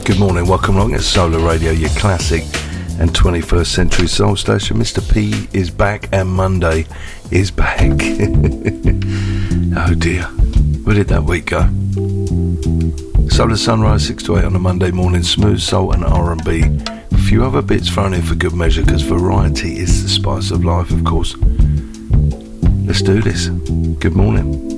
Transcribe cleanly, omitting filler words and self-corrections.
Good morning, welcome along. It's Solar Radio, your classic and 21st century soul station. Mr. P is back and Monday is back. Oh dear, where did that week go? Solar Sunrise 6 to 8 on a Monday morning, smooth soul and R&B. A few other bits thrown in for good measure because variety is the spice of life, of course. Let's do this. Good morning.